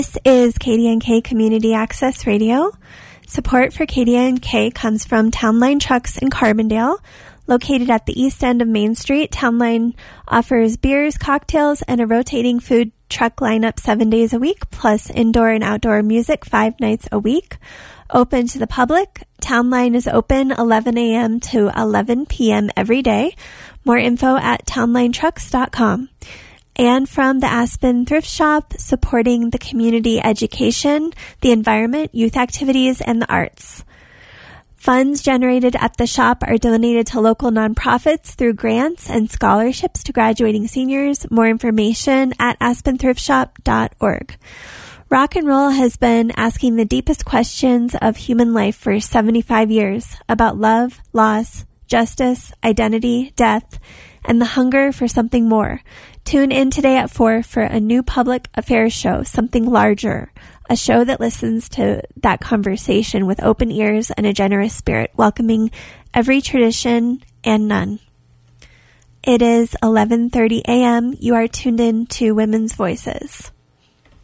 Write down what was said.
This is KDNK Community Access Radio. Support for KDNK comes from Townline Trucks in Carbondale. Located at the east end of Main Street, Townline offers beers, cocktails, and a rotating food truck lineup 7 days a week, plus indoor and outdoor music 5 nights a week. Open to the public, Townline is open 11 a.m. to 11 p.m. every day. More info at townlinetrucks.com. And from the Aspen Thrift Shop, supporting the community education, the environment, youth activities, and the arts. Funds generated at the shop are donated to local nonprofits through grants and scholarships to graduating seniors. More information at aspenthriftshop.org. Rock and roll has been asking the deepest questions of human life for 75 years about love, loss, justice, identity, death, and the hunger for something more. Tune in today at 4 for a new public affairs show, Something Larger, a show that listens to that conversation with open ears and a generous spirit, welcoming every tradition and none. It is 11:30 a.m. You are tuned in to Women's Voices.